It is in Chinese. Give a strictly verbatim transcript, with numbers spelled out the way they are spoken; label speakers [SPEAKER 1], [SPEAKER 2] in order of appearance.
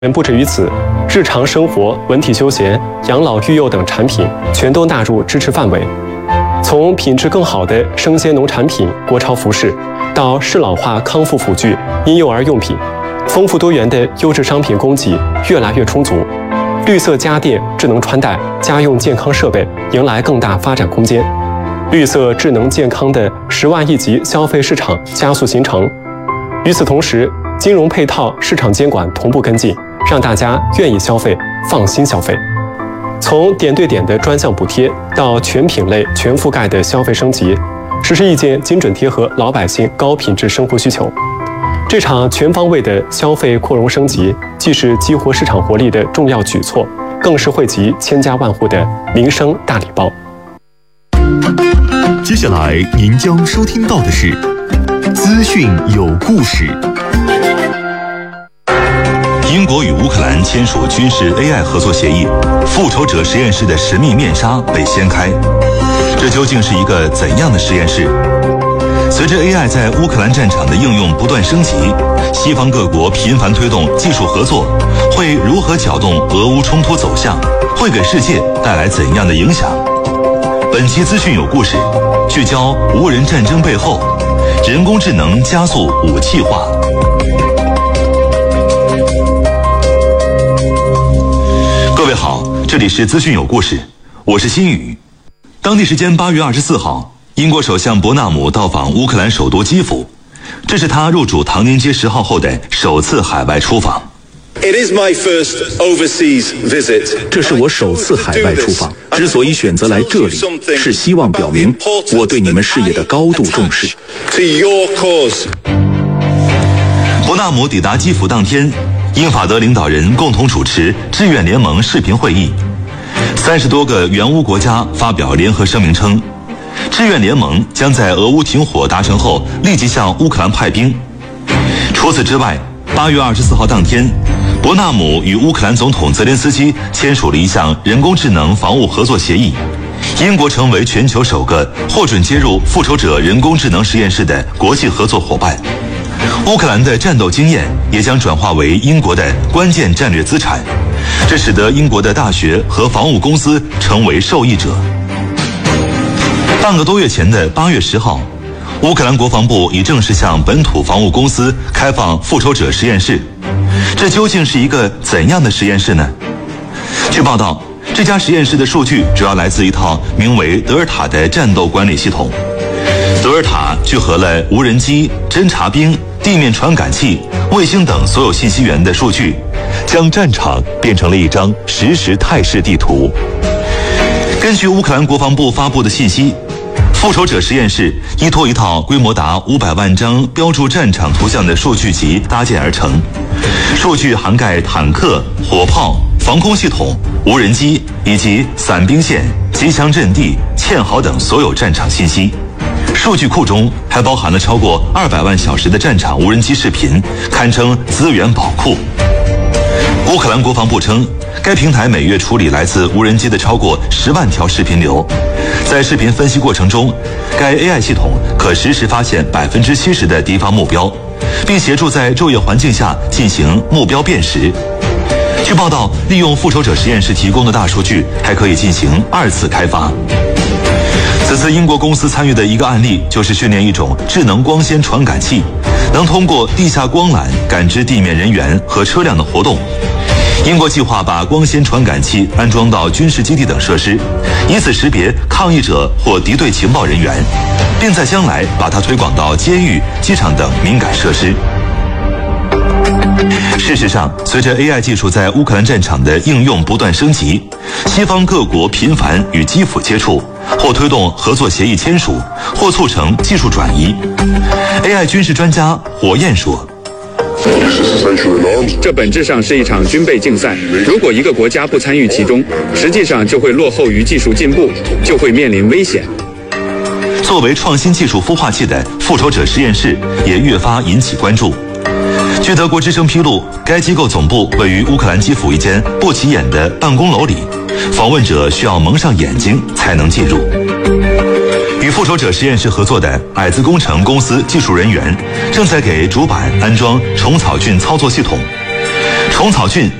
[SPEAKER 1] 不止于此，日常生活、文体休闲、养老育幼等产品全都纳入支持范围。从品质更好的生鲜农产品、国潮服饰，到适老化康复辅具、婴幼儿用品，丰富多元的优质商品供给越来越充足。绿色家电、智能穿戴、家用健康设备迎来更大发展空间。绿色智能健康的十万亿级消费市场加速形成。与此同时，金融配套、市场监管同步跟进，让大家愿意消费、放心消费。从点对点的专项补贴到全品类、全覆盖的消费升级，实施意见精准贴合老百姓高品质生活需求。这场全方位的消费扩容升级，既是激活市场活力的重要举措，更是惠及千家万户的民生大礼包。
[SPEAKER 2] 接下来您将收听到的是资讯有故事。
[SPEAKER 3] 英国与乌克兰签署军事 A I 合作协议，复仇者实验室的神秘面纱被掀开。这究竟是一个怎样的实验室？随着 A I 在乌克兰战场的应用不断升级，西方各国频繁推动技术合作，会如何搅动俄乌冲突走向？会给世界带来怎样的影响？本期资讯有故事，聚焦无人战争背后，人工智能加速武器化。各位好，这里是资讯有故事，我是新宇。当地时间八月二十四号，英国首相伯纳姆到访乌克兰首都基辅，这是他入主唐宁街十号后的首次海外出访。
[SPEAKER 4] It is my first overseas visit.
[SPEAKER 5] 这是我首次海外出访，之所以选择来这里，是希望表明我对你们事业的高度重视。
[SPEAKER 4] To your cause.
[SPEAKER 3] 伯纳姆抵达基辅当天，英法德领导人共同主持志愿联盟视频会议，三十多个援乌国家发表联合声明称，志愿联盟将在俄乌停火达成后立即向乌克兰派兵。除此之外，八月二十四号当天，伯纳姆与乌克兰总统泽连斯基签署了一项人工智能防务合作协议，英国成为全球首个获准接入复仇者人工智能实验室的国际合作伙伴。乌克兰的战斗经验也将转化为英国的关键战略资产，这使得英国的大学和防务公司成为受益者。半个多月前的八月十号，乌克兰国防部已正式向本土防务公司开放复仇者实验室。这究竟是一个怎样的实验室呢？据报道，这家实验室的数据主要来自一套名为德尔塔的战斗管理系统。德尔塔聚合了无人机、侦察兵、地面传感器、卫星等所有信息源的数据，将战场变成了一张实时态势地图。根据乌克兰国防部发布的信息，复仇者实验室依托一套规模达五百万张标注战场图像的数据集搭建而成，数据涵盖坦克、火炮、防空系统、无人机以及散兵线、机枪阵地、堑壕等所有战场信息。数据库中还包含了超过二百万小时的战场无人机视频，堪称资源宝库。乌克兰国防部称，该平台每月处理来自无人机的超过十万条视频流，在视频分析过程中，该 A I 系统可实时发现百分之七十的敌方目标，并协助在昼夜环境下进行目标辨识。据报道，利用复仇者实验室提供的大数据，还可以进行二次开发。此次英国公司参与的一个案例，就是训练一种智能光纤传感器，能通过地下光缆感知地面人员和车辆的活动。英国计划把光纤传感器安装到军事基地等设施，以此识别抗议者或敌对情报人员，并在将来把它推广到监狱、机场等敏感设施。事实上，随着 A I 技术在乌克兰战场的应用不断升级，西方各国频繁与基辅接触，或推动合作协议签署，或促成技术转移。A I 军事专家火焰说，
[SPEAKER 6] 这本质上是一场军备竞赛，如果一个国家不参与其中，实际上就会落后于技术进步，就会面临危险。
[SPEAKER 3] 作为创新技术孵化器的复仇者实验室也越发引起关注。据德国之声披露，该机构总部位于乌克兰基辅一间不起眼的办公楼里，访问者需要蒙上眼睛才能进入。与复仇者实验室合作的矮子工程公司技术人员正在给主板安装虫草菌操作系统。 虫草菌